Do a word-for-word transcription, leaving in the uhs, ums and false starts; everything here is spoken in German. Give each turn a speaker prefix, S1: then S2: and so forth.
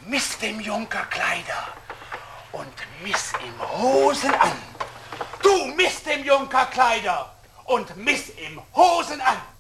S1: miss dem Junker Kleider und miss ihm Hosen an. Du miss dem Junker Kleider und miss ihm Hosen an.